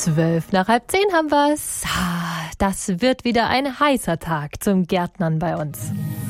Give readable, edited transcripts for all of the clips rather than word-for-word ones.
9:12 haben wir's. Das wird wieder ein heißer Tag zum Gärtnern bei uns.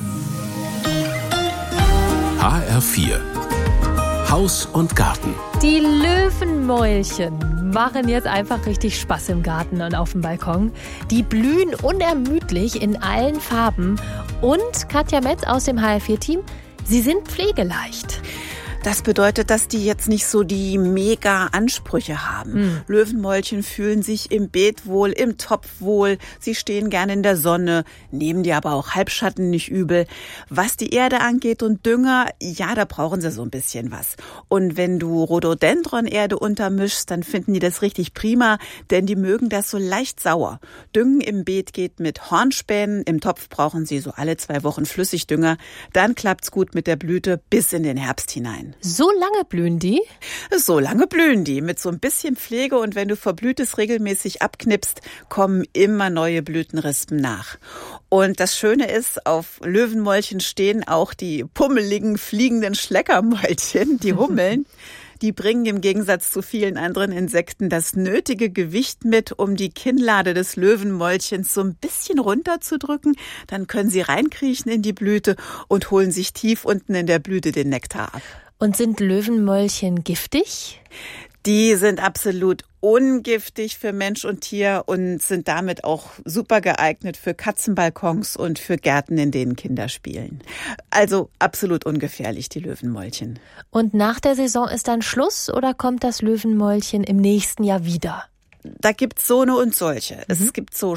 HR4 Haus und Garten. Die Löwenmäulchen machen jetzt einfach richtig Spaß im Garten und auf dem Balkon. Die blühen unermüdlich in allen Farben. Und Katja Metz aus dem HR4-Team, sie sind pflegeleicht. Das bedeutet, dass die jetzt nicht so die Mega-Ansprüche haben. Löwenmäulchen fühlen sich im Beet wohl, im Topf wohl. Sie stehen gerne in der Sonne, nehmen dir aber auch Halbschatten nicht übel. Was die Erde angeht und Dünger, ja, da brauchen sie so ein bisschen was. Und wenn du Rhododendron-Erde untermischst, dann finden die das richtig prima, denn die mögen das so leicht sauer. Düngen im Beet geht mit Hornspänen. Im Topf brauchen sie so alle 2 Wochen Flüssigdünger. Dann klappt's gut mit der Blüte bis in den Herbst hinein. So lange blühen die? So lange blühen die. Mit so ein bisschen Pflege und wenn du Verblühtes regelmäßig abknippst, kommen immer neue Blütenrispen nach. Und das Schöne ist, auf Löwenmäulchen stehen auch die pummeligen, fliegenden Schleckermäulchen, die Hummeln. Die bringen im Gegensatz zu vielen anderen Insekten das nötige Gewicht mit, um die Kinnlade des Löwenmäulchens so ein bisschen runterzudrücken. Dann können sie reinkriechen in die Blüte und holen sich tief unten in der Blüte den Nektar ab. Und sind Löwenmäulchen giftig? Die sind absolut ungiftig für Mensch und Tier und sind damit auch super geeignet für Katzenbalkons und für Gärten, in denen Kinder spielen. Also absolut ungefährlich, die Löwenmäulchen. Und nach der Saison ist dann Schluss oder kommt das Löwenmäulchen im nächsten Jahr wieder? Da gibt's so eine und solche. Es gibt so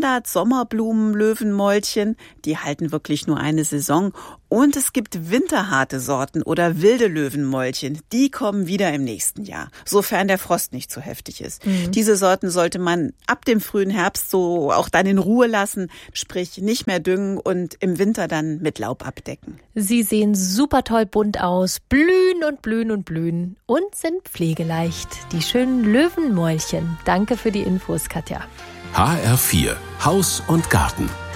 Standard-Sommerblumen-Löwenmäulchen, die halten wirklich nur eine Saison. Und es gibt winterharte Sorten oder wilde Löwenmäulchen, die kommen wieder im nächsten Jahr, sofern der Frost nicht zu heftig ist. Diese Sorten sollte man ab dem frühen Herbst so auch dann in Ruhe lassen, sprich nicht mehr düngen und im Winter dann mit Laub abdecken. Sie sehen super toll bunt aus, blühen und blühen und blühen und sind pflegeleicht. Die schönen Löwenmäulchen. Danke für die Infos, Katja. HR4 Haus und Garten.